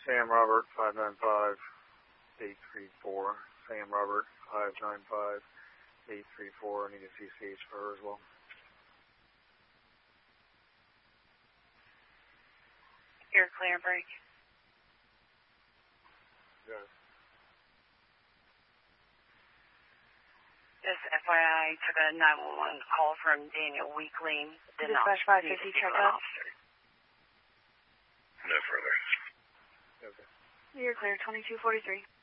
Sam Robert, 595-834. Sam Robert, 595-834. I need to see CH for her as well. You're clear, break. Yes. Just FYI, took a 911 call from Daniel Weekling. Dispatch 550, check up. No further. Okay. You're clear, 2243.